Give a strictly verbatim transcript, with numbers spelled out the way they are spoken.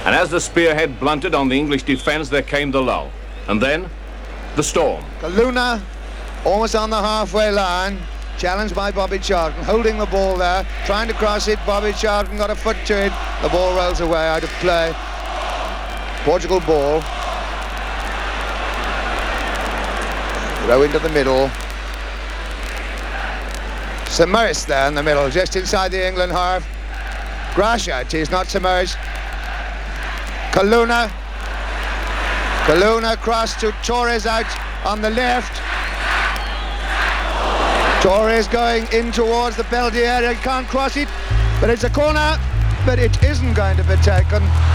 And as the spearhead blunted on the English defence, there came the lull. And then, the storm. Kaluna, almost on the halfway line, challenged by Bobby Charlton, holding the ball there, trying to cross it. Bobby Charlton got a foot to it. The ball rolls away out of play. Portugal ball. Throw into the middle. Submerged there in the middle, just inside the England half. Gracia, he's not submerged. Kaluna. Kaluna cross to Torres out on the left. Torres going in towards the penalty area. He can't cross it, but it's a corner, but it isn't going to be taken.